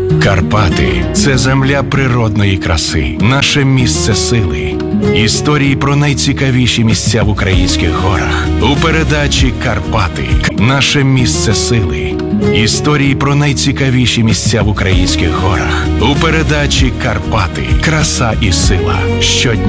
Карпати – це земля природної краси, наше місце сили. Історії про найцікавіші місця в українських горах. У передачі «Карпати. Наше місце сили». Історії про найцікавіші місця в українських горах. У передачі «Карпати. Краса і сила». Щодня